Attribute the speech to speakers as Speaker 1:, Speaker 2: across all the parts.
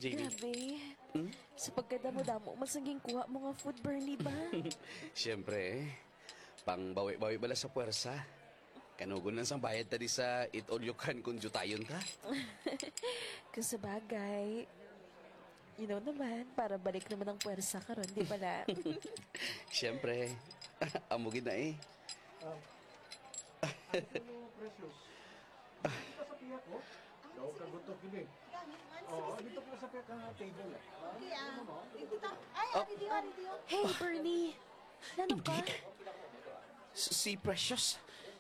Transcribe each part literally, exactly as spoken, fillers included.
Speaker 1: J D.
Speaker 2: Grabe.
Speaker 1: Hmm?
Speaker 2: Sa pagkadamo-damo, masaging kuha mo nga food, Bernie ba?
Speaker 1: Siyempre, pang bawi-bawi bala sa puwersa. Kanugon lang sang bayad tadi sa eat all you can kung jutayon ta.
Speaker 2: Kung sa bagay, you know naman, para balik naman ang puwersa karon, di ba na?
Speaker 1: Siyempre, amugin na eh.
Speaker 3: Ano, Precious? Dito ka sa piya ko? Daw ka gutok yun eh. Oo, dito ka sa piya ka nga table eh.
Speaker 2: Hey, Bernie! Nano ka?
Speaker 1: Si Precious.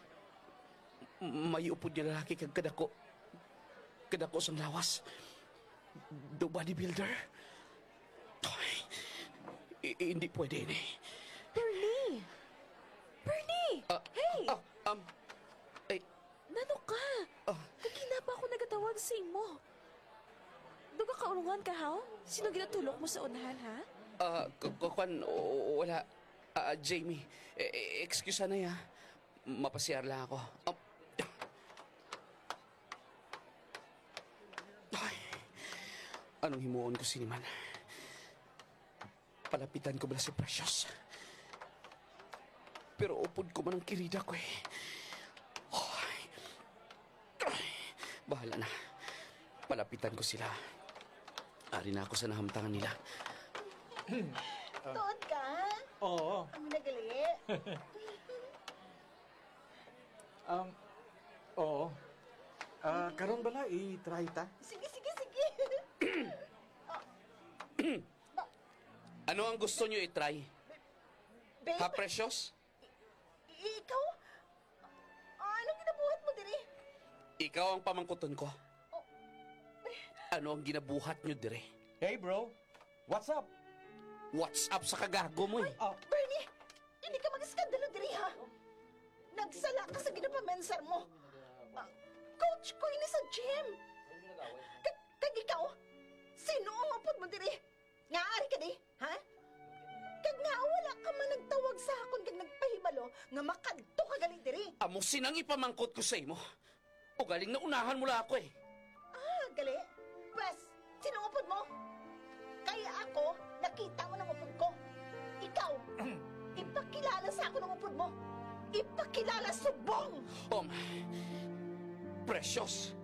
Speaker 1: May upod niya lalaki kag kadako. Kadako sang lawas. Do bodybuilder. Ay, i- hindi pwede ni.
Speaker 2: Bernie! Bernie!
Speaker 1: Ah,
Speaker 2: Hey!
Speaker 1: Ah, um, ay,
Speaker 2: Nano ka?
Speaker 1: ah,
Speaker 2: Kagina pa ako nagatawag sa imo. Duga ka ulungan ka, ha? Sino ginatulok mo sa unahan, ha?
Speaker 1: ah, k- k- kwan, o- wala. Ah, Jamie, eh, eh, excuse na ya. Mapasiyar lang ako. Um, ay, anong himuon ko siniman? Palapitan ko ba si Precious? Pero upod ko man ang kirida ko eh. Ay, ay, bahala na. Palapitan ko sila. Ari na ako sa nahamtangan nila.
Speaker 4: Tuod ka?
Speaker 3: Oo.
Speaker 4: Ang nagali.
Speaker 3: Um, oo. Ah, karon bala i-try ta?
Speaker 4: Sige, sige, sige.
Speaker 1: Ano ang gusto nyo i-try?
Speaker 4: Babe,
Speaker 1: Ha, Precious?
Speaker 4: i- ikaw? Ah, anong ginabuhat mo diri?
Speaker 1: Ikaw ang pamangkuton ko. Ano ang ginabuhat nyo dire?
Speaker 3: Hey bro, what's up?
Speaker 1: What's up sa kagago mo eh?
Speaker 3: Oh,
Speaker 4: Bernie, hindi ka mag-skandalo diri ha. Nagsala ka sa ginapamensar mo. Ah, coach ko ini sa gym. Kag kag ikaw, sino ang upod mo diri? Ngaari ka di, ha? Kag nga wala ka man nagtawag sa akon kag nagpahibalo nga makadto ka gali diri.
Speaker 1: Amo sinang ipamangkot ko sa imo. O galing na unahan mo lang ako eh.
Speaker 4: Ah, gali. Bas, sino ang upod mo? Kaya ako, nakita mo ng upod ko. Ikaw, ipakilala sa ako ng upod mo. Ipakilala subong!
Speaker 1: Um, Precious,